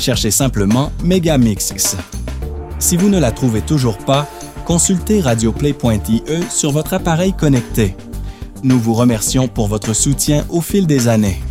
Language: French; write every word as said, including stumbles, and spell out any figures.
Cherchez simplement Megamix. Si vous ne la trouvez toujours pas, consultez radioplay point i e sur votre appareil connecté. Nous vous remercions pour votre soutien au fil des années.